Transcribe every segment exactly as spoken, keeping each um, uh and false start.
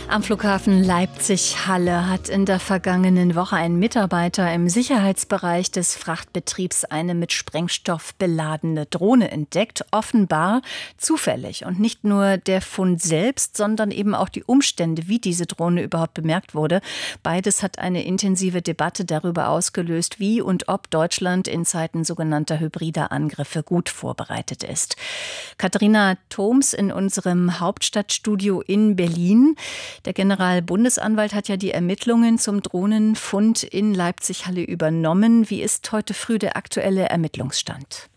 Am Flughafen Leipzig-Halle hat in der vergangenen Woche ein Mitarbeiter im Sicherheitsbereich des Frachtbetriebs eine mit Sprengstoff beladene Drohne entdeckt. Offenbar zufällig. Und nicht nur der Fund selbst, sondern eben auch die Umstände, wie diese Drohne überhaupt bemerkt wurde. Beides hat eine intensive Debatte darüber ausgelöst, wie und ob Deutschland in Zeiten sogenannter hybrider Angriffe gut vorbereitet ist. Katharina Thoms in unserem Hauptstadtstudio in Berlin. Der Generalbundesanwalt hat ja die Ermittlungen zum Drohnenfund in Leipzig-Halle übernommen. Wie ist heute früh der aktuelle Ermittlungsstand?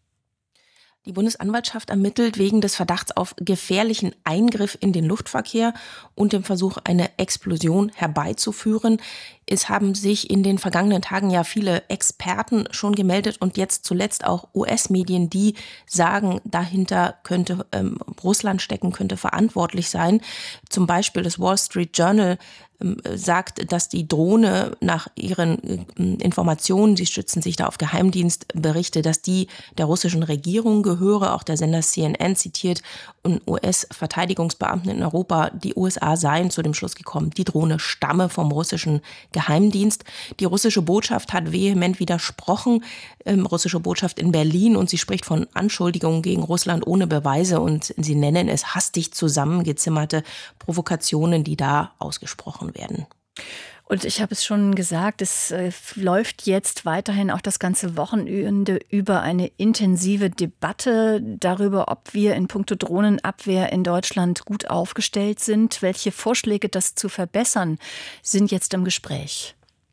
Die Bundesanwaltschaft ermittelt wegen des Verdachts auf gefährlichen Eingriff in den Luftverkehr und dem Versuch, eine Explosion herbeizuführen. Es haben sich in den vergangenen Tagen ja viele Experten schon gemeldet und jetzt zuletzt auch U S-Medien, die sagen, dahinter könnte ähm, Russland stecken, könnte verantwortlich sein. Zum Beispiel das Wall Street Journal ähm, sagt, dass die Drohne nach ihren äh, Informationen, sie stützen sich da auf Geheimdienstberichte, dass die der russischen Regierung gehöre. Auch der Sender C N N zitiert einen U S-Verteidigungsbeamten in Europa. Die U S A seien zu dem Schluss gekommen, die Drohne stamme vom russischen Geheimdienst. Die russische Botschaft hat vehement widersprochen, ähm, russische Botschaft in Berlin, und sie spricht von Anschuldigungen gegen Russland ohne Beweise und sie nennen es hastig zusammengezimmerte Provokationen, die da ausgesprochen werden. Und ich habe es schon gesagt, es äh, läuft jetzt weiterhin auch das ganze Wochenende über eine intensive Debatte darüber, ob wir in puncto Drohnenabwehr in Deutschland gut aufgestellt sind. Welche Vorschläge, das zu verbessern, sind jetzt im Gespräch?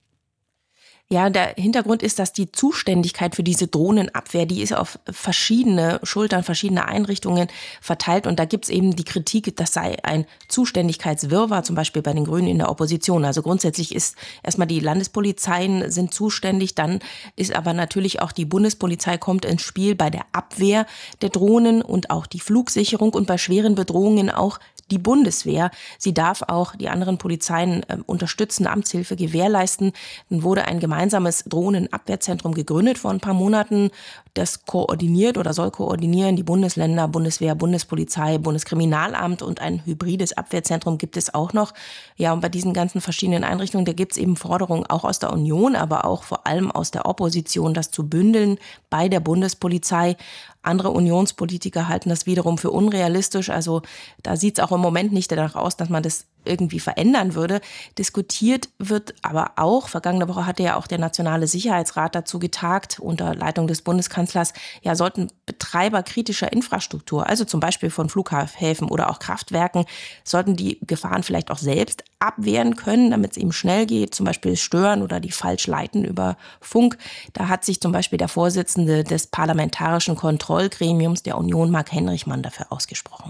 Ja, der Hintergrund ist, dass die Zuständigkeit für diese Drohnenabwehr, die ist auf verschiedene Schultern, verschiedene Einrichtungen verteilt. Und da gibt es eben die Kritik, das sei ein Zuständigkeitswirrwarr, zum Beispiel bei den Grünen in der Opposition. Also grundsätzlich ist erstmal die Landespolizeien sind zuständig, dann ist aber natürlich auch die Bundespolizei kommt ins Spiel bei der Abwehr der Drohnen und auch die Flugsicherung und bei schweren Bedrohungen auch die Bundeswehr. Sie darf auch die anderen Polizeien äh, unterstützen, Amtshilfe gewährleisten. Dann wurde ein gemeinsames Drohnenabwehrzentrum gegründet vor ein paar Monaten. Das koordiniert oder soll koordinieren die Bundesländer, Bundeswehr, Bundespolizei, Bundeskriminalamt, und ein hybrides Abwehrzentrum gibt es auch noch. Ja, und bei diesen ganzen verschiedenen Einrichtungen, da gibt es eben Forderungen auch aus der Union, aber auch vor allem aus der Opposition, das zu bündeln bei der Bundespolizei. Andere Unionspolitiker halten das wiederum für unrealistisch. Also da sieht es auch im Moment nicht danach aus, dass man das irgendwie verändern würde. Diskutiert wird aber auch, vergangene Woche hatte ja auch der Nationale Sicherheitsrat dazu getagt, unter Leitung des Bundeskanzlers, ja, sollten Betreiber kritischer Infrastruktur, also zum Beispiel von Flughäfen oder auch Kraftwerken, sollten die Gefahren vielleicht auch selbst abwehren können, damit es eben schnell geht, zum Beispiel stören oder die falsch leiten über Funk. Da hat sich zum Beispiel der Vorsitzende des Parlamentarischen Kontrollgremiums der Union, Marc Henrichmann, dafür ausgesprochen.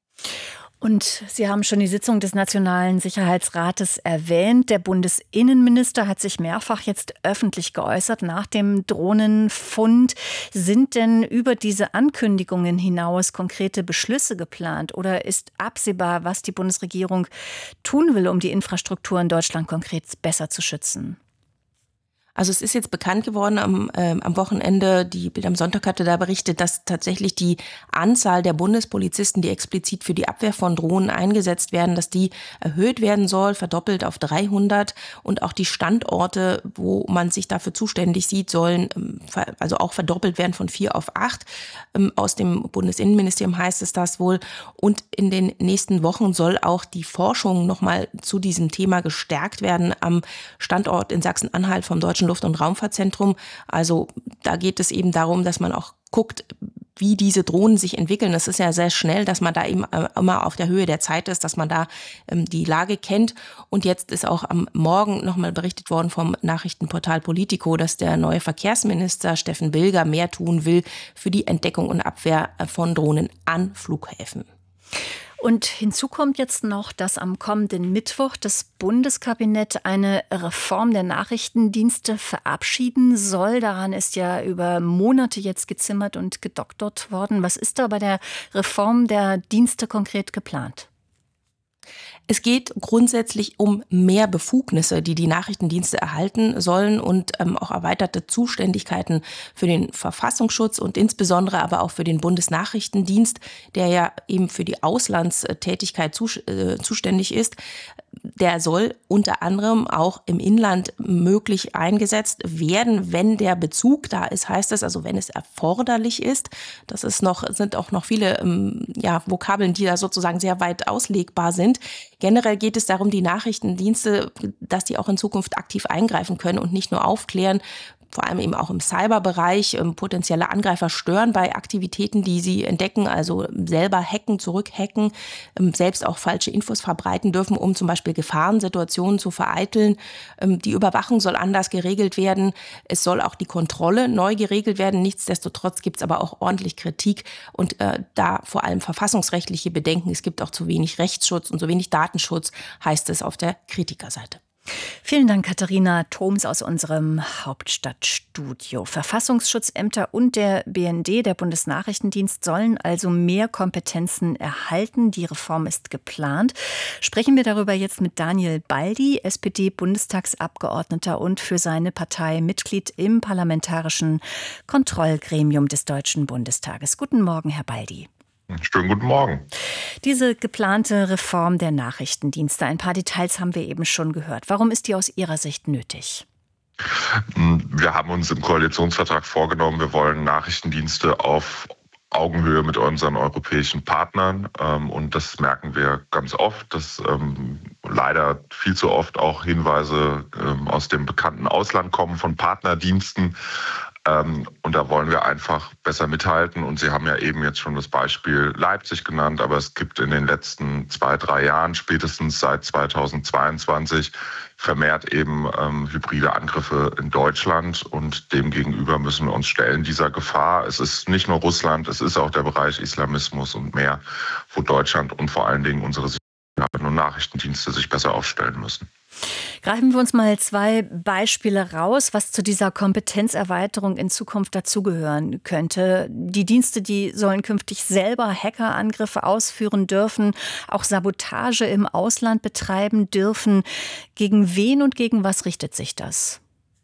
Und Sie haben schon die Sitzung des Nationalen Sicherheitsrates erwähnt. Der Bundesinnenminister hat sich mehrfach jetzt öffentlich geäußert nach dem Drohnenfund. Sind denn über diese Ankündigungen hinaus konkrete Beschlüsse geplant oder ist absehbar, was die Bundesregierung tun will, um die Infrastruktur in Deutschland konkret besser zu schützen? Also es ist jetzt bekannt geworden am, äh, am Wochenende, die Bild am Sonntag hatte da berichtet, dass tatsächlich die Anzahl der Bundespolizisten, die explizit für die Abwehr von Drohnen eingesetzt werden, dass die erhöht werden soll, verdoppelt auf dreihundert, und auch die Standorte, wo man sich dafür zuständig sieht, sollen ähm, also auch verdoppelt werden von vier auf acht. Ähm, aus dem Bundesinnenministerium heißt es das wohl, und in den nächsten Wochen soll auch die Forschung nochmal zu diesem Thema gestärkt werden am Standort in Sachsen-Anhalt vom Deutschen Luft- und Raumfahrtzentrum. Also da geht es eben darum, dass man auch guckt, wie diese Drohnen sich entwickeln. Das ist ja sehr schnell, dass man da eben immer auf der Höhe der Zeit ist, dass man da ähm, die Lage kennt. Und jetzt ist auch am Morgen nochmal berichtet worden vom Nachrichtenportal Politico, dass der neue Verkehrsminister Steffen Bilger mehr tun will für die Entdeckung und Abwehr von Drohnen an Flughäfen. Und hinzu kommt jetzt noch, dass am kommenden Mittwoch das Bundeskabinett eine Reform der Nachrichtendienste verabschieden soll. Daran ist ja über Monate jetzt gezimmert und gedoktert worden. Was ist da bei der Reform der Dienste konkret geplant? Es geht grundsätzlich um mehr Befugnisse, die die Nachrichtendienste erhalten sollen und ähm, auch erweiterte Zuständigkeiten für den Verfassungsschutz und insbesondere aber auch für den Bundesnachrichtendienst, der ja eben für die Auslandstätigkeit zu, äh, zuständig ist. Der soll unter anderem auch im Inland möglich eingesetzt werden, wenn der Bezug da ist, heißt es, also wenn es erforderlich ist. Das ist noch, sind auch noch viele ähm, ja, Vokabeln, die da sozusagen sehr weit auslegbar sind. Generell geht es darum, die Nachrichtendienste, dass die auch in Zukunft aktiv eingreifen können und nicht nur aufklären, vor allem eben auch im Cyberbereich, ähm, potenzielle Angreifer stören bei Aktivitäten, die sie entdecken, also selber hacken, zurückhacken, ähm, selbst auch falsche Infos verbreiten dürfen, um zum Beispiel Gefahrensituationen zu vereiteln. Ähm, die Überwachung soll anders geregelt werden. Es soll auch die Kontrolle neu geregelt werden. Nichtsdestotrotz gibt es aber auch ordentlich Kritik und äh, da vor allem verfassungsrechtliche Bedenken. Es gibt auch zu wenig Rechtsschutz und zu wenig Datenschutz, heißt es auf der Kritikerseite. Vielen Dank, Katharina Thoms aus unserem Hauptstadtstudio. Verfassungsschutzämter und der B N D, der Bundesnachrichtendienst, sollen also mehr Kompetenzen erhalten. Die Reform ist geplant. Sprechen wir darüber jetzt mit Daniel Baldi, S P D-Bundestagsabgeordneter und für seine Partei Mitglied im Parlamentarischen Kontrollgremium des Deutschen Bundestages. Guten Morgen, Herr Baldi. Schönen guten Morgen. Diese geplante Reform der Nachrichtendienste, ein paar Details haben wir eben schon gehört. Warum ist die aus Ihrer Sicht nötig? Wir haben uns im Koalitionsvertrag vorgenommen, wir wollen Nachrichtendienste auf Augenhöhe mit unseren europäischen Partnern. Und das merken wir ganz oft, dass leider viel zu oft auch Hinweise aus dem bekannten Ausland kommen von Partnerdiensten. Und da wollen wir einfach besser mithalten. Und Sie haben ja eben jetzt schon das Beispiel Leipzig genannt, aber es gibt in den letzten zwei, drei Jahren, spätestens seit zweitausendzweiundzwanzig, vermehrt eben ähm, hybride Angriffe in Deutschland. Und demgegenüber müssen wir uns stellen, dieser Gefahr. Es ist nicht nur Russland, es ist auch der Bereich Islamismus und mehr, wo Deutschland und vor allen Dingen unsere Sicherheiten und Nachrichtendienste sich besser aufstellen müssen. Greifen wir uns mal zwei Beispiele raus, was zu dieser Kompetenzerweiterung in Zukunft dazugehören könnte. Die Dienste, die sollen künftig selber Hackerangriffe ausführen dürfen, auch Sabotage im Ausland betreiben dürfen. Gegen wen und gegen was richtet sich das?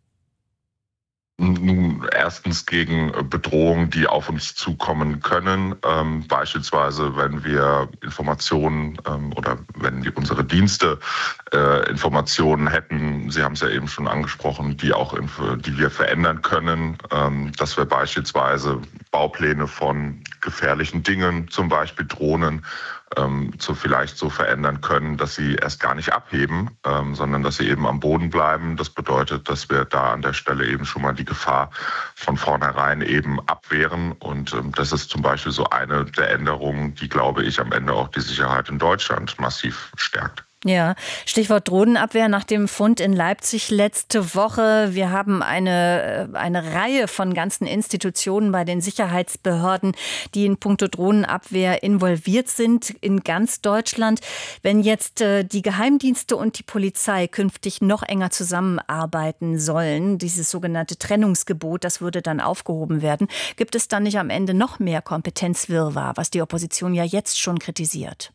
Nun, erstens gegen Bedrohungen, die auf uns zukommen können. Ähm, beispielsweise, wenn wir Informationen ähm, oder wenn die, unsere Dienste äh, Informationen hätten, Sie haben es ja eben schon angesprochen, die auch die wir verändern können, ähm, dass wir beispielsweise Baupläne von gefährlichen Dingen, zum Beispiel Drohnen, ähm, so vielleicht so verändern können, dass sie erst gar nicht abheben, ähm, sondern dass sie eben am Boden bleiben. Das bedeutet, dass wir da an der Stelle eben schon mal die Gefahr von vornherein eben abwehren. Und ähm, das ist zum Beispiel so eine der Änderungen, die, glaube ich, am Ende auch die Sicherheit in Deutschland massiv stärkt. Ja, Stichwort Drohnenabwehr nach dem Fund in Leipzig letzte Woche. Wir haben eine, eine Reihe von ganzen Institutionen bei den Sicherheitsbehörden, die in puncto Drohnenabwehr involviert sind in ganz Deutschland. Wenn jetzt äh, die Geheimdienste und die Polizei künftig noch enger zusammenarbeiten sollen, dieses sogenannte Trennungsgebot, das würde dann aufgehoben werden, gibt es dann nicht am Ende noch mehr Kompetenzwirrwarr, was die Opposition ja jetzt schon kritisiert?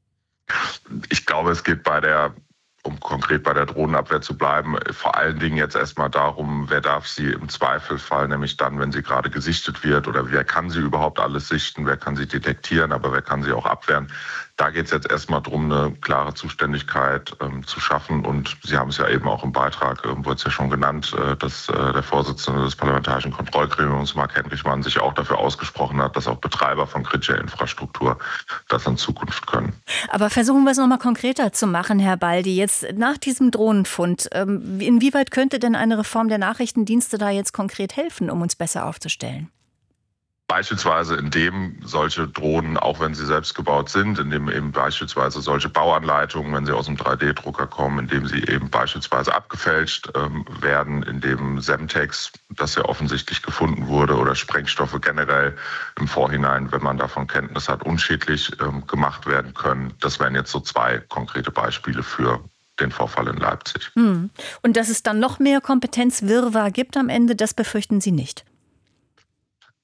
Ich glaube, es geht bei der, um konkret bei der Drohnenabwehr zu bleiben, vor allen Dingen jetzt erstmal darum, wer darf sie im Zweifelfall, nämlich dann, wenn sie gerade gesichtet wird, oder wer kann sie überhaupt alles sichten, wer kann sie detektieren, aber wer kann sie auch abwehren. Da geht es jetzt erstmal darum, eine klare Zuständigkeit ähm, zu schaffen. Und Sie haben es ja eben auch im Beitrag, äh, wurde es ja schon genannt, äh, dass äh, der Vorsitzende des Parlamentarischen Kontrollgremiums, Marc Henrichmann, sich auch dafür ausgesprochen hat, dass auch Betreiber von kritischer Infrastruktur das in Zukunft können. Aber versuchen wir es nochmal konkreter zu machen, Herr Baldi. Jetzt nach diesem Drohnenfund, ähm, inwieweit könnte denn eine Reform der Nachrichtendienste da jetzt konkret helfen, um uns besser aufzustellen? Beispielsweise indem solche Drohnen, auch wenn sie selbst gebaut sind, indem eben beispielsweise solche Bauanleitungen, wenn sie aus dem drei D Drucker kommen, indem sie eben beispielsweise abgefälscht ähm, werden, indem Semtex, das ja offensichtlich gefunden wurde, oder Sprengstoffe generell im Vorhinein, wenn man davon Kenntnis hat, unschädlich ähm, gemacht werden können. Das wären jetzt so zwei konkrete Beispiele für den Vorfall in Leipzig. Hm. Und dass es dann noch mehr Kompetenzwirrwarr gibt am Ende, das befürchten Sie nicht?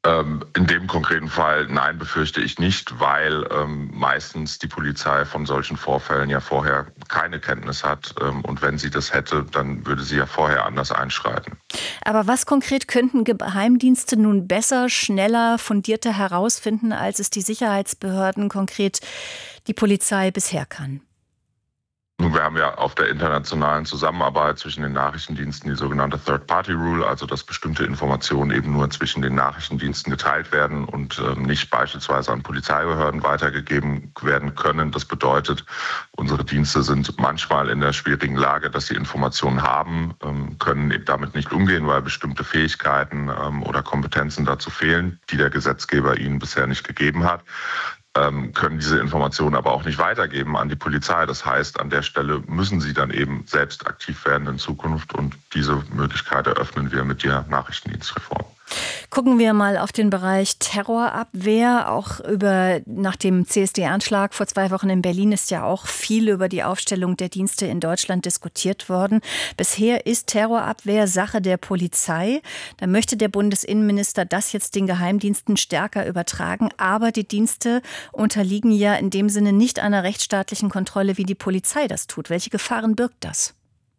In dem konkreten Fall, nein, befürchte ich nicht, weil ähm, meistens die Polizei von solchen Vorfällen ja vorher keine Kenntnis hat. Ähm, und wenn sie das hätte, dann würde sie ja vorher anders einschreiten. Aber was konkret könnten Geheimdienste nun besser, schneller, fundierter herausfinden, als es die Sicherheitsbehörden, konkret die Polizei, bisher kann? Wir haben ja auf der internationalen Zusammenarbeit zwischen den Nachrichtendiensten die sogenannte Third-Party-Rule, also dass bestimmte Informationen eben nur zwischen den Nachrichtendiensten geteilt werden und ähm, nicht beispielsweise an Polizeibehörden weitergegeben werden können. Das bedeutet, unsere Dienste sind manchmal in der schwierigen Lage, dass sie Informationen haben, ähm, können damit nicht umgehen, weil bestimmte Fähigkeiten ähm, oder Kompetenzen dazu fehlen, die der Gesetzgeber ihnen bisher nicht gegeben hat. Können diese Informationen aber auch nicht weitergeben an die Polizei. Das heißt, an der Stelle müssen sie dann eben selbst aktiv werden in Zukunft und diese Möglichkeit eröffnen wir mit der Nachrichtendienstreform. Gucken wir mal auf den Bereich Terrorabwehr. Auch über nach dem C S D-Anschlag vor zwei Wochen in Berlin ist ja auch viel über die Aufstellung der Dienste in Deutschland diskutiert worden. Bisher ist Terrorabwehr Sache der Polizei. Da möchte der Bundesinnenminister das jetzt den Geheimdiensten stärker übertragen. Aber die Dienste unterliegen ja in dem Sinne nicht einer rechtsstaatlichen Kontrolle, wie die Polizei das tut. Welche Gefahren birgt das?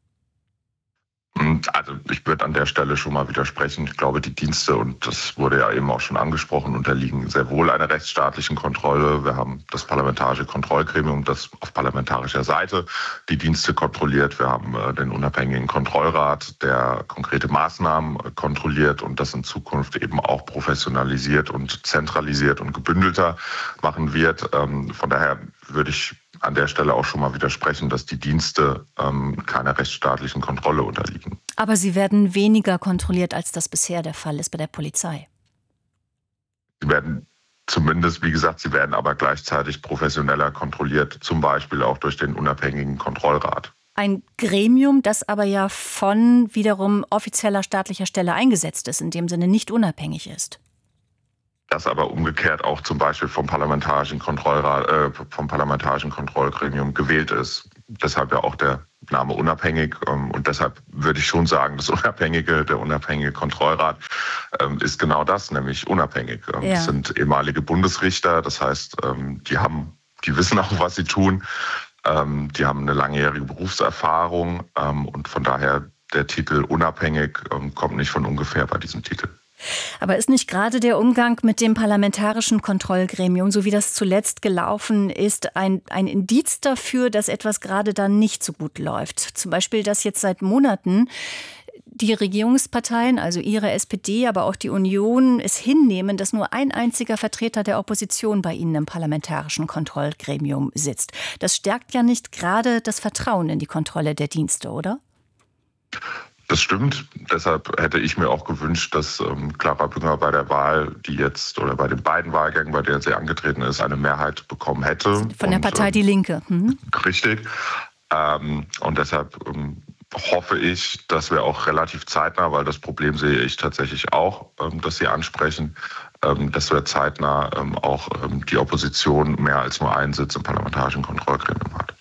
Also ich würde an der Stelle schon mal widersprechen. Ich glaube, die Dienste, und das wurde ja eben auch schon angesprochen, unterliegen sehr wohl einer rechtsstaatlichen Kontrolle. Wir haben das Parlamentarische Kontrollgremium, das auf parlamentarischer Seite die Dienste kontrolliert. Wir haben den unabhängigen Kontrollrat, der konkrete Maßnahmen kontrolliert und das in Zukunft eben auch professionalisiert und zentralisiert und gebündelter machen wird. Von daher würde ich an der Stelle auch schon mal widersprechen, dass die Dienste ähm, keiner rechtsstaatlichen Kontrolle unterliegen. Aber sie werden weniger kontrolliert, als das bisher der Fall ist bei der Polizei. Sie werden zumindest, wie gesagt, sie werden aber gleichzeitig professioneller kontrolliert, zum Beispiel auch durch den unabhängigen Kontrollrat. Ein Gremium, das aber ja von wiederum offizieller staatlicher Stelle eingesetzt ist, in dem Sinne nicht unabhängig ist. Das aber umgekehrt auch zum Beispiel vom parlamentarischen Kontrollrat, äh, vom parlamentarischen Kontrollgremium gewählt ist. Deshalb ja auch der Name unabhängig. Ähm, und deshalb würde ich schon sagen, das unabhängige, der unabhängige Kontrollrat ähm, ist genau das, nämlich unabhängig. Ähm, ja. Das sind ehemalige Bundesrichter. Das heißt, ähm, die haben, die wissen auch, was sie tun. Ähm, die haben eine langjährige Berufserfahrung ähm, und von daher der Titel unabhängig ähm, kommt nicht von ungefähr bei diesem Titel. Aber ist nicht gerade der Umgang mit dem parlamentarischen Kontrollgremium, so wie das zuletzt gelaufen ist, ein, ein Indiz dafür, dass etwas gerade dann nicht so gut läuft? Zum Beispiel, dass jetzt seit Monaten die Regierungsparteien, also Ihre S P D, aber auch die Union, es hinnehmen, dass nur ein einziger Vertreter der Opposition bei Ihnen im parlamentarischen Kontrollgremium sitzt. Das stärkt ja nicht gerade das Vertrauen in die Kontrolle der Dienste, oder? Das stimmt. Deshalb hätte ich mir auch gewünscht, dass ähm, Clara Bünger bei der Wahl, die jetzt, oder bei den beiden Wahlgängen, bei der sie angetreten ist, eine Mehrheit bekommen hätte. Von der und, Partei Die Linke. Mhm. Richtig. Ähm, und deshalb ähm, hoffe ich, dass wir auch relativ zeitnah, weil das Problem sehe ich tatsächlich auch, ähm, dass Sie ansprechen, ähm, dass wir zeitnah ähm, auch ähm, die Opposition mehr als nur einen Sitz im parlamentarischen Kontrollgremium hat.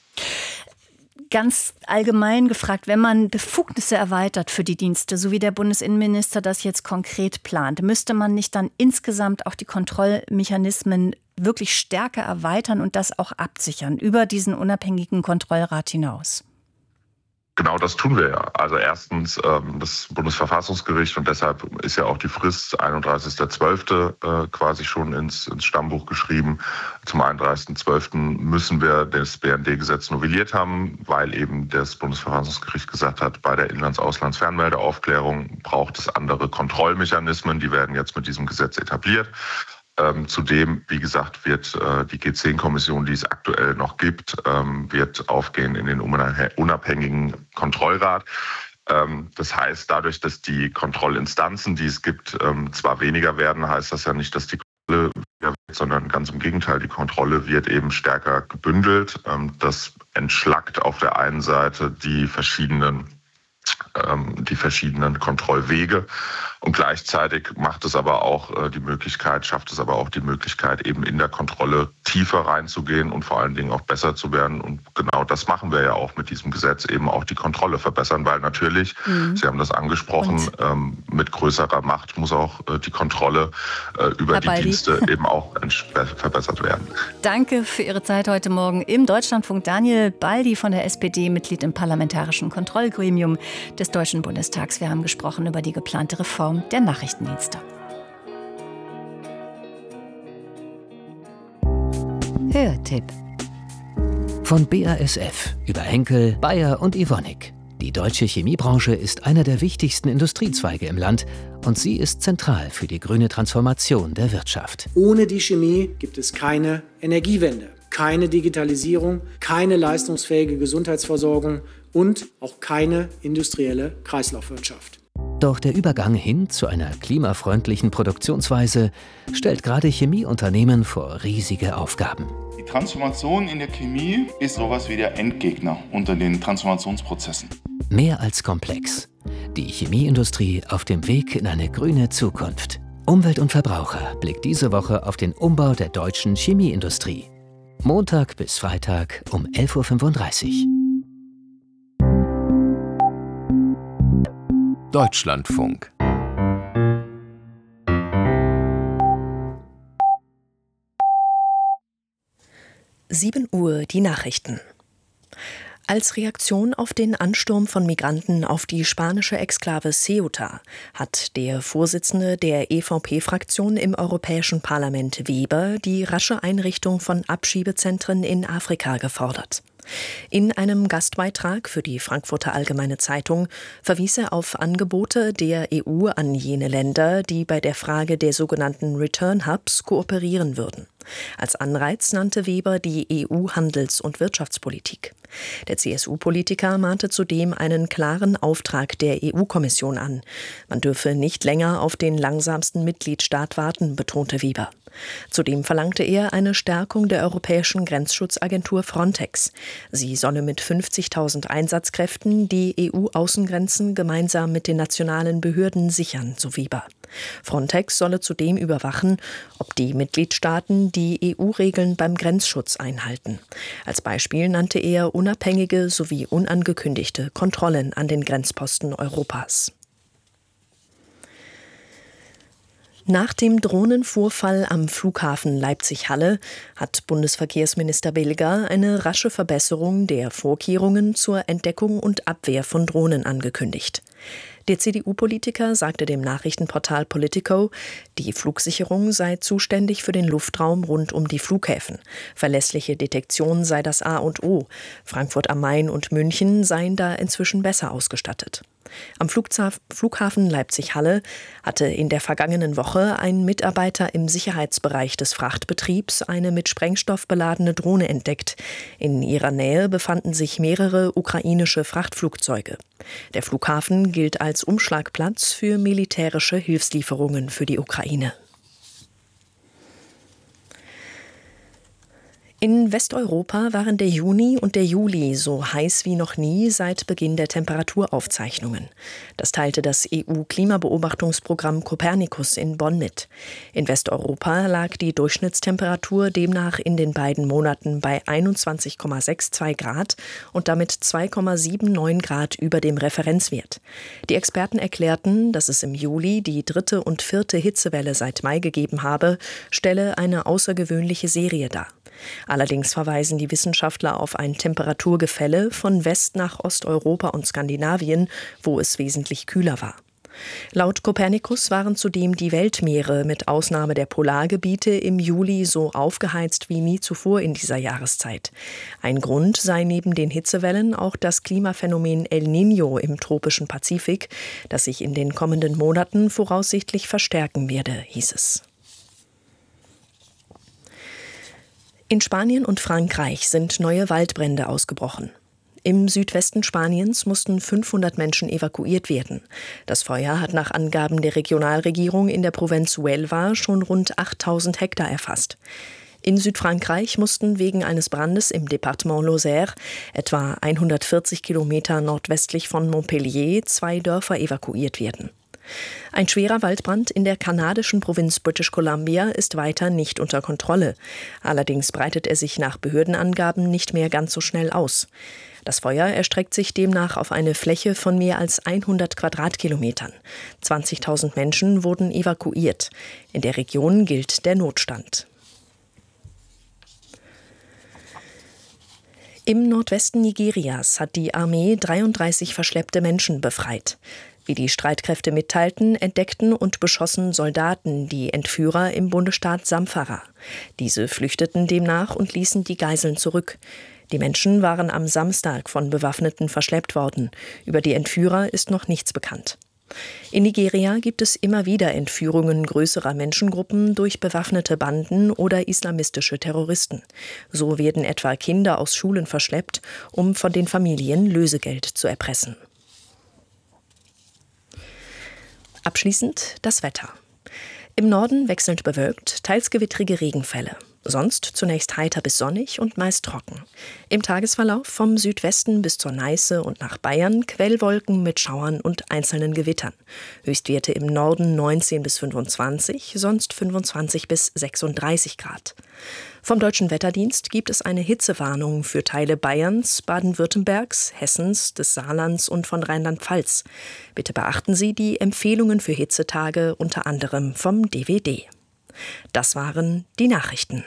Ganz allgemein gefragt, wenn man Befugnisse erweitert für die Dienste, so wie der Bundesinnenminister das jetzt konkret plant, müsste man nicht dann insgesamt auch die Kontrollmechanismen wirklich stärker erweitern und das auch absichern, über diesen unabhängigen Kontrollrat hinaus? Genau, das tun wir ja. Also erstens ähm, das Bundesverfassungsgericht und deshalb ist ja auch die Frist einunddreißigster zwölfter Äh, quasi schon ins, ins Stammbuch geschrieben. Zum einunddreißigsten zwölften müssen wir das B N D-Gesetz novelliert haben, weil eben das Bundesverfassungsgericht gesagt hat, bei der Inlands-Auslands-Fernmeldeaufklärung braucht es andere Kontrollmechanismen. Die werden jetzt mit diesem Gesetz etabliert. Ähm, zudem, wie gesagt, wird äh, die G zehn Kommission, die es aktuell noch gibt, ähm, wird aufgehen in den unabhängigen Kontrollrat. Ähm, das heißt, dadurch, dass die Kontrollinstanzen, die es gibt, ähm, zwar weniger werden, heißt das ja nicht, dass die Kontrolle weniger wird, sondern ganz im Gegenteil, die Kontrolle wird eben stärker gebündelt. Ähm, das entschlackt auf der einen Seite die verschiedenen ähm, die verschiedenen Kontrollwege. Und gleichzeitig macht es aber auch äh, die Möglichkeit, schafft es aber auch die Möglichkeit, eben in der Kontrolle tiefer reinzugehen und vor allen Dingen auch besser zu werden. Und genau das machen wir ja auch mit diesem Gesetz, eben auch die Kontrolle verbessern, weil natürlich, mhm. Sie haben das angesprochen, ähm, mit größerer Macht muss auch äh, die Kontrolle äh, über Herr die Baldi. Dienste eben auch verbessert werden. Danke für Ihre Zeit heute Morgen im Deutschlandfunk. Daniel Baldi von der S P D, Mitglied im Parlamentarischen Kontrollgremium des Deutschen Bundestags. Wir haben gesprochen über die geplante Reform der Nachrichtendienste. Hörtipp von B A S F über Henkel, Bayer und Evonik. Die deutsche Chemiebranche ist einer der wichtigsten Industriezweige im Land und sie ist zentral für die grüne Transformation der Wirtschaft. Ohne die Chemie gibt es keine Energiewende, keine Digitalisierung, keine leistungsfähige Gesundheitsversorgung und auch keine industrielle Kreislaufwirtschaft. Doch der Übergang hin zu einer klimafreundlichen Produktionsweise stellt gerade Chemieunternehmen vor riesige Aufgaben. Die Transformation in der Chemie ist sowas wie der Endgegner unter den Transformationsprozessen. Mehr als komplex. Die Chemieindustrie auf dem Weg in eine grüne Zukunft. Umwelt und Verbraucher blickt diese Woche auf den Umbau der deutschen Chemieindustrie. Montag bis Freitag um elf Uhr fünfunddreißig. Deutschlandfunk. sieben Uhr die Nachrichten. Als Reaktion auf den Ansturm von Migranten auf die spanische Exklave Ceuta hat der Vorsitzende der E V P-Fraktion im Europäischen Parlament Weber die rasche Einrichtung von Abschiebezentren in Afrika gefordert. In einem Gastbeitrag für die Frankfurter Allgemeine Zeitung verwies er auf Angebote der E U an jene Länder, die bei der Frage der sogenannten Return Hubs kooperieren würden. Als Anreiz nannte Weber die E U-Handels- und Wirtschaftspolitik. Der C S U-Politiker mahnte zudem einen klaren Auftrag der E U-Kommission an. Man dürfe nicht länger auf den langsamsten Mitgliedstaat warten, betonte Weber. Zudem verlangte er eine Stärkung der europäischen Grenzschutzagentur Frontex. Sie solle mit fünfzigtausend Einsatzkräften die E U-Außengrenzen gemeinsam mit den nationalen Behörden sichern, so Weber. Frontex solle zudem überwachen, ob die Mitgliedstaaten die E U-Regeln beim Grenzschutz einhalten. Als Beispiel nannte er unabhängige sowie unangekündigte Kontrollen an den Grenzposten Europas. Nach dem Drohnenvorfall am Flughafen Leipzig-Halle hat Bundesverkehrsminister Bilger eine rasche Verbesserung der Vorkehrungen zur Entdeckung und Abwehr von Drohnen angekündigt. Der C D U-Politiker sagte dem Nachrichtenportal Politico, die Flugsicherung sei zuständig für den Luftraum rund um die Flughäfen. Verlässliche Detektion sei das A und O. Frankfurt am Main und München seien da inzwischen besser ausgestattet. Am Flughafen Leipzig-Halle hatte in der vergangenen Woche ein Mitarbeiter im Sicherheitsbereich des Frachtbetriebs eine mit Sprengstoff beladene Drohne entdeckt. In ihrer Nähe befanden sich mehrere ukrainische Frachtflugzeuge. Der Flughafen gilt als Umschlagplatz für militärische Hilfslieferungen für die Ukraine. In Westeuropa waren der Juni und der Juli so heiß wie noch nie seit Beginn der Temperaturaufzeichnungen. Das teilte das E U-Klimabeobachtungsprogramm Copernicus in Bonn mit. In Westeuropa lag die Durchschnittstemperatur demnach in den beiden Monaten bei einundzwanzig Komma zweiundsechzig Grad und damit zwei Komma neunundsiebzig Grad über dem Referenzwert. Die Experten erklärten, dass es im Juli die dritte und vierte Hitzewelle seit Mai gegeben habe, stelle eine außergewöhnliche Serie dar. Allerdings verweisen die Wissenschaftler auf ein Temperaturgefälle von West- nach Osteuropa und Skandinavien, wo es wesentlich kühler war. Laut Copernicus waren zudem die Weltmeere mit Ausnahme der Polargebiete im Juli so aufgeheizt wie nie zuvor in dieser Jahreszeit. Ein Grund sei neben den Hitzewellen auch das Klimaphänomen El Niño im tropischen Pazifik, das sich in den kommenden Monaten voraussichtlich verstärken werde, hieß es. In Spanien und Frankreich sind neue Waldbrände ausgebrochen. Im Südwesten Spaniens mussten fünfhundert Menschen evakuiert werden. Das Feuer hat nach Angaben der Regionalregierung in der Provinz Huelva schon rund achttausend Hektar erfasst. In Südfrankreich mussten wegen eines Brandes im Departement Lozère, etwa hundertvierzig Kilometer nordwestlich von Montpellier, zwei Dörfer evakuiert werden. Ein schwerer Waldbrand in der kanadischen Provinz British Columbia ist weiter nicht unter Kontrolle. Allerdings breitet er sich nach Behördenangaben nicht mehr ganz so schnell aus. Das Feuer erstreckt sich demnach auf eine Fläche von mehr als hundert Quadratkilometern. zwanzigtausend Menschen wurden evakuiert. In der Region gilt der Notstand. Im Nordwesten Nigerias hat die Armee dreiunddreißig verschleppte Menschen befreit. Wie die Streitkräfte mitteilten, entdeckten und beschossen Soldaten die Entführer im Bundesstaat Samfara. Diese flüchteten demnach und ließen die Geiseln zurück. Die Menschen waren am Samstag von Bewaffneten verschleppt worden. Über die Entführer ist noch nichts bekannt. In Nigeria gibt es immer wieder Entführungen größerer Menschengruppen durch bewaffnete Banden oder islamistische Terroristen. So werden etwa Kinder aus Schulen verschleppt, um von den Familien Lösegeld zu erpressen. Abschließend das Wetter. Im Norden wechselnd bewölkt, teils gewittrige Regenfälle. Sonst zunächst heiter bis sonnig und meist trocken. Im Tagesverlauf vom Südwesten bis zur Neiße und nach Bayern Quellwolken mit Schauern und einzelnen Gewittern. Höchstwerte im Norden neunzehn bis fünfundzwanzig, sonst fünfundzwanzig bis sechsunddreißig Grad. Vom Deutschen Wetterdienst gibt es eine Hitzewarnung für Teile Bayerns, Baden-Württembergs, Hessens, des Saarlands und von Rheinland-Pfalz. Bitte beachten Sie die Empfehlungen für Hitzetage unter anderem vom D W D. Das waren die Nachrichten.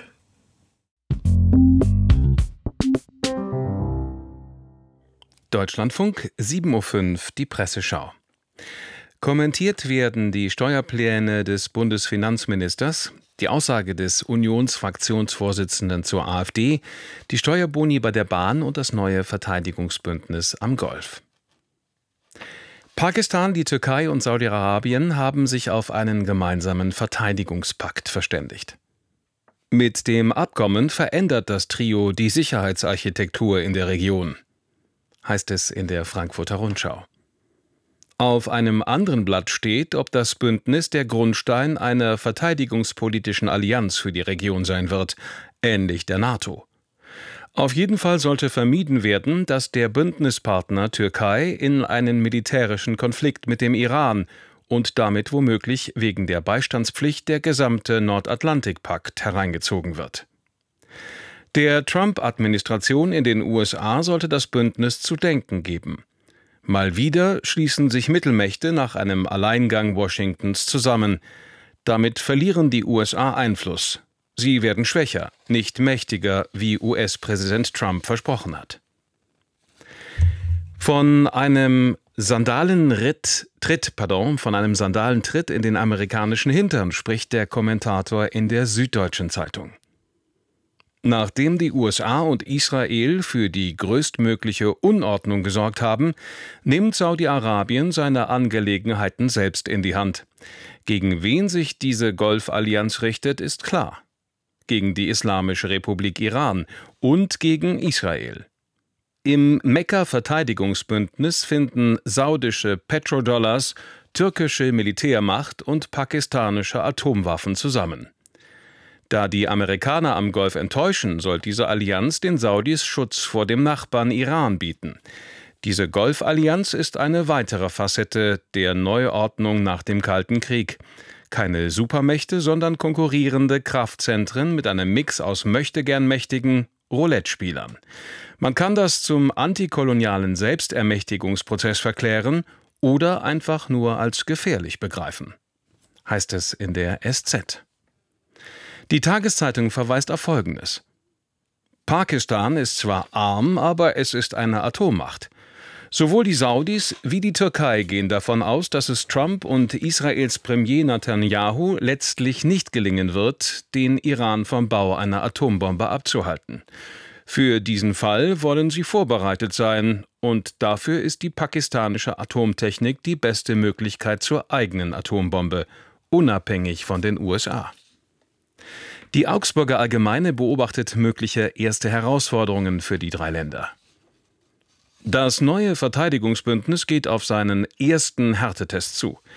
Deutschlandfunk, sieben Uhr fünf, die Presseschau. Kommentiert werden die Steuerpläne des Bundesfinanzministers, die Aussage des Unionsfraktionsvorsitzenden zur AfD, die Steuerboni bei der Bahn und das neue Verteidigungsbündnis am Golf. Pakistan, die Türkei und Saudi-Arabien haben sich auf einen gemeinsamen Verteidigungspakt verständigt. Mit dem Abkommen verändert das Trio die Sicherheitsarchitektur in der Region, heißt es in der Frankfurter Rundschau. Auf einem anderen Blatt steht, ob das Bündnis der Grundstein einer verteidigungspolitischen Allianz für die Region sein wird, ähnlich der NATO. Auf jeden Fall sollte vermieden werden, dass der Bündnispartner Türkei in einen militärischen Konflikt mit dem Iran und damit womöglich wegen der Beistandspflicht der gesamte Nordatlantikpakt hereingezogen wird. Der Trump-Administration in den U S A sollte das Bündnis zu denken geben. Mal wieder schließen sich Mittelmächte nach einem Alleingang Washingtons zusammen. Damit verlieren die U S A Einfluss. Sie werden schwächer, nicht mächtiger, wie U S-Präsident Trump versprochen hat. Von einem Sandalenritt, Tritt, pardon, von einem Sandalentritt in den amerikanischen Hintern spricht der Kommentator in der Süddeutschen Zeitung. Nachdem die U S A und Israel für die größtmögliche Unordnung gesorgt haben, nimmt Saudi-Arabien seine Angelegenheiten selbst in die Hand. Gegen wen sich diese Golfallianz richtet, ist klar. Gegen die Islamische Republik Iran und gegen Israel. Im Mekka-Verteidigungsbündnis finden saudische Petrodollars, türkische Militärmacht und pakistanische Atomwaffen zusammen. Da die Amerikaner am Golf enttäuschen, soll diese Allianz den Saudis Schutz vor dem Nachbarn Iran bieten. Diese Golfallianz ist eine weitere Facette der Neuordnung nach dem Kalten Krieg. Keine Supermächte, sondern konkurrierende Kraftzentren mit einem Mix aus möchtegern-mächtigen Roulette-Spielern. Man kann das zum antikolonialen Selbstermächtigungsprozess verklären oder einfach nur als gefährlich begreifen, heißt es in der S Z. Die Tageszeitung verweist auf Folgendes. Pakistan ist zwar arm, aber es ist eine Atommacht. Sowohl die Saudis wie die Türkei gehen davon aus, dass es Trump und Israels Premier Netanyahu letztlich nicht gelingen wird, den Iran vom Bau einer Atombombe abzuhalten. Für diesen Fall wollen sie vorbereitet sein, und dafür ist die pakistanische Atomtechnik die beste Möglichkeit zur eigenen Atombombe, unabhängig von den U S A. Die Augsburger Allgemeine beobachtet mögliche erste Herausforderungen für die drei Länder. Das neue Verteidigungsbündnis geht auf seinen ersten Härtetest zu.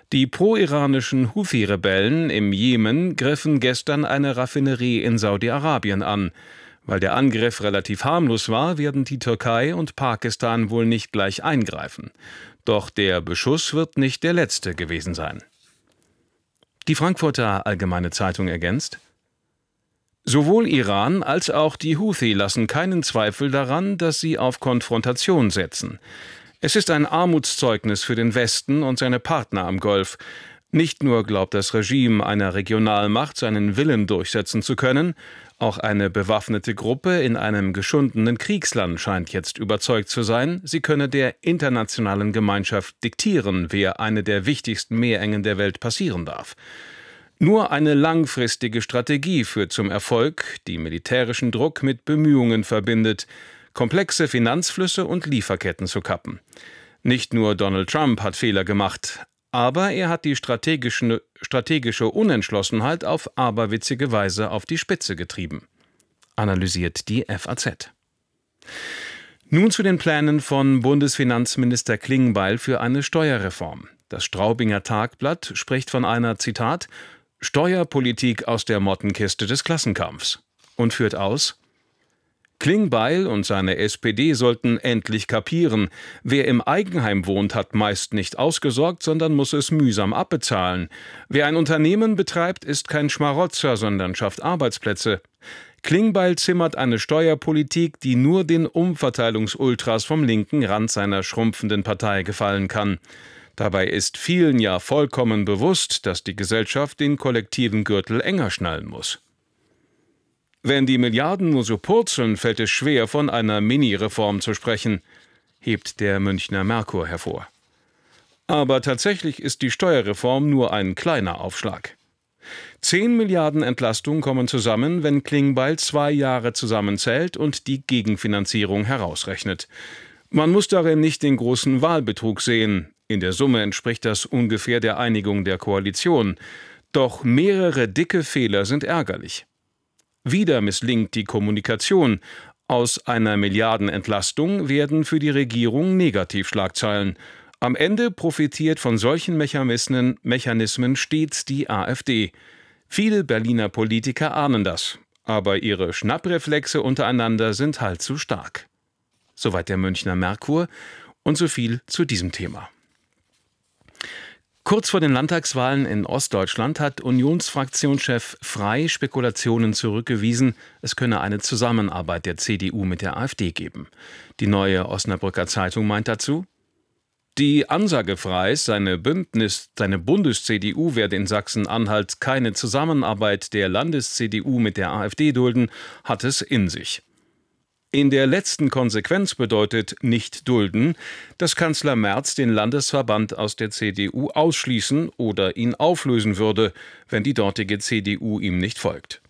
Die pro-iranischen Houthi-Rebellen im Jemen griffen gestern eine Raffinerie in Saudi-Arabien an. Weil der Angriff relativ harmlos war, werden die Türkei und Pakistan wohl nicht gleich eingreifen. Doch der Beschuss wird nicht der letzte gewesen sein. Die Frankfurter Allgemeine Zeitung ergänzt: Sowohl Iran als auch die Houthi lassen keinen Zweifel daran, dass sie auf Konfrontation setzen. Es ist ein Armutszeugnis für den Westen und seine Partner am Golf. Nicht nur glaubt das Regime einer Regionalmacht seinen Willen durchsetzen zu können, auch eine bewaffnete Gruppe in einem geschundenen Kriegsland scheint jetzt überzeugt zu sein, sie könne der internationalen Gemeinschaft diktieren, wer eine der wichtigsten Meerengen der Welt passieren darf. Nur eine langfristige Strategie führt zum Erfolg, die militärischen Druck mit Bemühungen verbindet, komplexe Finanzflüsse und Lieferketten zu kappen. Nicht nur Donald Trump hat Fehler gemacht, aber er hat die strategische, strategische Unentschlossenheit auf aberwitzige Weise auf die Spitze getrieben, analysiert die F A Z. Nun zu den Plänen von Bundesfinanzminister Klingbeil für eine Steuerreform. Das Straubinger Tagblatt spricht von einer, Zitat, Steuerpolitik aus der Mottenkiste des Klassenkampfs und führt aus: Klingbeil und seine S P D sollten endlich kapieren, wer im Eigenheim wohnt, hat meist nicht ausgesorgt, sondern muss es mühsam abbezahlen. Wer ein Unternehmen betreibt, ist kein Schmarotzer, sondern schafft Arbeitsplätze. Klingbeil zimmert eine Steuerpolitik, die nur den Umverteilungsultras vom linken Rand seiner schrumpfenden Partei gefallen kann. Dabei ist vielen ja vollkommen bewusst, dass die Gesellschaft den kollektiven Gürtel enger schnallen muss. Wenn die Milliarden nur so purzeln, fällt es schwer, von einer Mini-Reform zu sprechen, hebt der Münchner Merkur hervor. Aber tatsächlich ist die Steuerreform nur ein kleiner Aufschlag. Zehn Milliarden Entlastung kommen zusammen, wenn Klingbeil zwei Jahre zusammenzählt und die Gegenfinanzierung herausrechnet. Man muss darin nicht den großen Wahlbetrug sehen. In der Summe entspricht das ungefähr der Einigung der Koalition. Doch mehrere dicke Fehler sind ärgerlich. Wieder misslingt die Kommunikation. Aus einer Milliardenentlastung werden für die Regierung Negativschlagzeilen. Am Ende profitiert von solchen Mechanismen, Mechanismen stets die AfD. Viele Berliner Politiker ahnen das, aber ihre Schnappreflexe untereinander sind halt zu stark. Soweit der Münchner Merkur und so viel zu diesem Thema. Kurz vor den Landtagswahlen in Ostdeutschland hat Unionsfraktionschef Frey Spekulationen zurückgewiesen, es könne eine Zusammenarbeit der C D U mit der AfD geben. Die Neue Osnabrücker Zeitung meint dazu: Die Ansage Freys, seine Bündnis, seine Bundes-C D U werde in Sachsen-Anhalt keine Zusammenarbeit der Landes-C D U mit der AfD dulden, hat es in sich. In der letzten Konsequenz bedeutet nicht dulden, dass Kanzler Merz den Landesverband aus der C D U ausschließen oder ihn auflösen würde, wenn die dortige C D U ihm nicht folgt.